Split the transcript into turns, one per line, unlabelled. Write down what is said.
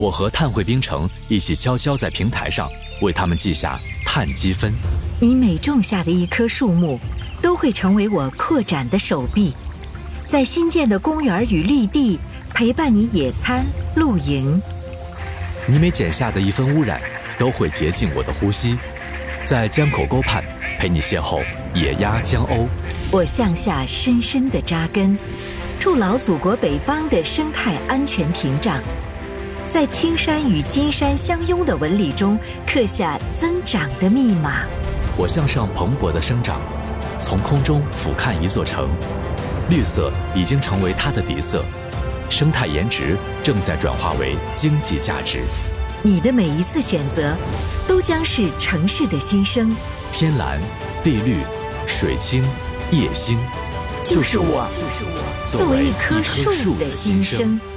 我和碳汇冰城一起悄悄在平台上为他们记下碳积分。
你每种下的一棵树木，都会成为我扩展的手臂，在新建的公园与绿地陪伴你野餐、露营。
你每剪下的一分污染，都会洁净我的呼吸，在江口沟畔陪你邂逅野鸭、江鸥。
我向下深深地扎根，筑牢祖国北方的生态安全屏障，在青山与金山相拥的纹理中刻下增长的密码。
我向上蓬勃的生长，从空中俯瞰一座城，绿色已经成为它的底色，生态颜值正在转化为经济价值。
你的每一次选择，都将是城市的新生。
天蓝、地绿、水清、夜星，
就是我作为一棵树的新生。